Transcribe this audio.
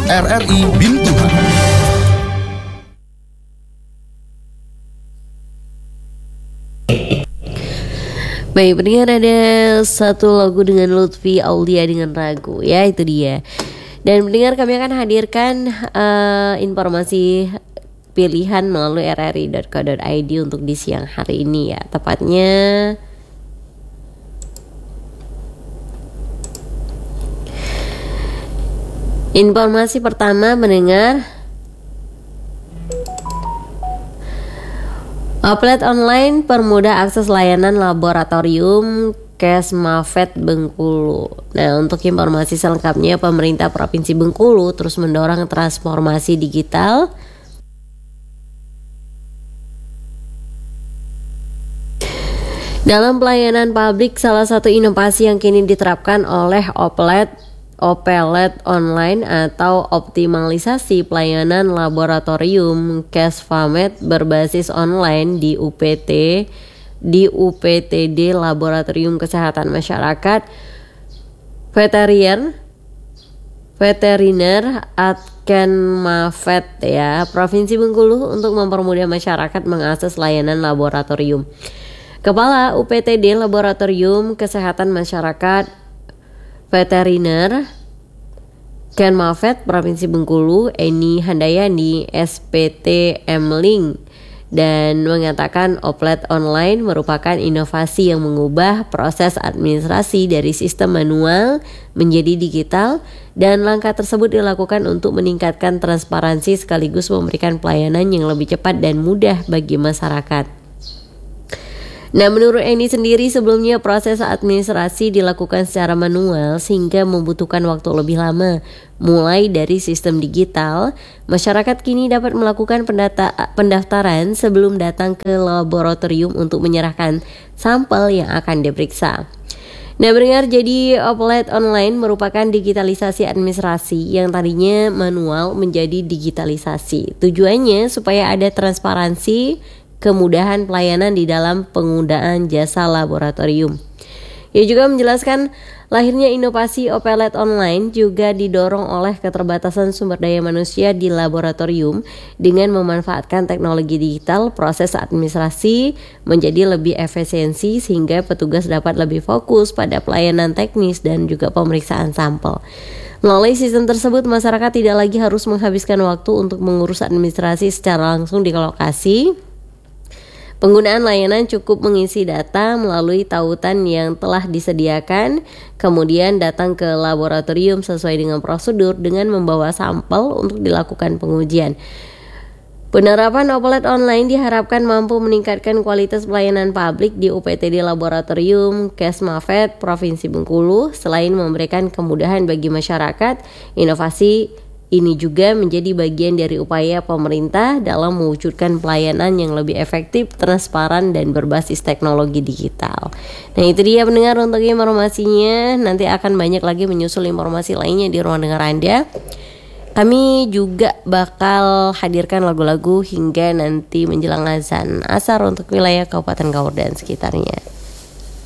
RRI Bintuhan. Baik, pendengar, ada satu lagu dengan Lutfi Aulia dengan Ragu, ya itu dia. Dan pendengar, kami akan hadirkan informasi pilihan melalui rri.co.id untuk di siang hari ini ya. Tepatnya informasi pertama, mendengar, Oplet online permudah akses layanan laboratorium Kesmafet Bengkulu. Nah, untuk informasi selengkapnya, pemerintah Provinsi Bengkulu terus mendorong transformasi digital dalam pelayanan publik. Salah satu inovasi yang kini diterapkan oleh Opelet online atau optimalisasi pelayanan laboratorium Kesfamet berbasis online di UPTD Laboratorium Kesehatan Masyarakat Veteriner Adkenmafet ya, Provinsi Bengkulu untuk mempermudah masyarakat mengakses layanan laboratorium. Kepala UPTD Laboratorium Kesehatan Masyarakat Veteriner Kenmafet Provinsi Bengkulu, Eni Handayani SPT M-Link, dan mengatakan Oplet online merupakan inovasi yang mengubah proses administrasi dari sistem manual menjadi digital, dan langkah tersebut dilakukan untuk meningkatkan transparansi sekaligus memberikan pelayanan yang lebih cepat dan mudah bagi masyarakat. Nah, menurut Eni sendiri, sebelumnya proses administrasi dilakukan secara manual sehingga membutuhkan waktu lebih lama. Mulai dari sistem digital, masyarakat kini dapat melakukan pendaftaran sebelum datang ke laboratorium untuk menyerahkan sampel yang akan diperiksa. Nah, mendengar, jadi Oplet online merupakan digitalisasi administrasi yang tadinya manual menjadi digitalisasi. Tujuannya supaya ada transparansi, kemudahan pelayanan di dalam penggunaan jasa laboratorium. Ia juga menjelaskan lahirnya inovasi Oplet online juga didorong oleh keterbatasan sumber daya manusia di laboratorium. Dengan memanfaatkan teknologi digital, proses administrasi menjadi lebih efisiensi sehingga petugas dapat lebih fokus pada pelayanan teknis dan juga pemeriksaan sampel. Melalui sistem tersebut, masyarakat tidak lagi harus menghabiskan waktu untuk mengurus administrasi secara langsung di lokasi. Penggunaan layanan cukup mengisi data melalui tautan yang telah disediakan, kemudian datang ke laboratorium sesuai dengan prosedur dengan membawa sampel untuk dilakukan pengujian. Penerapan Oplet online diharapkan mampu meningkatkan kualitas pelayanan publik di UPTD Laboratorium Kesmafet Provinsi Bengkulu. Selain memberikan kemudahan bagi masyarakat, inovasi ini juga menjadi bagian dari upaya pemerintah dalam mewujudkan pelayanan yang lebih efektif, transparan, dan berbasis teknologi digital. Nah, itu dia pendengar untuk informasinya. Nanti akan banyak lagi menyusul informasi lainnya di ruang dengar Anda. Kami juga bakal hadirkan lagu-lagu hingga nanti menjelang azan asar untuk wilayah Kabupaten Kaur dan sekitarnya.